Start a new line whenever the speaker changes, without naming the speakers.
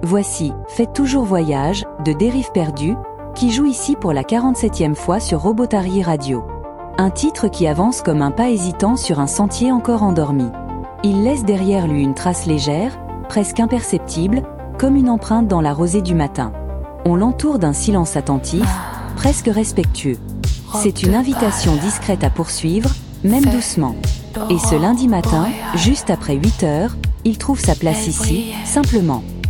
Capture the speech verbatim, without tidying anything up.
Voici « Faites toujours voyage » de Dérive perdue, qui joue ici pour la quarante-septième fois sur Robotari Radio. Un titre qui avance comme un pas hésitant sur un sentier encore endormi. Il laisse derrière lui une trace légère, presque imperceptible, comme une empreinte dans la rosée du matin. On l'entoure d'un silence attentif, presque respectueux. C'est une invitation discrète à poursuivre, même doucement. Et ce lundi matin, juste après huit heures, il trouve sa place ici, simplement.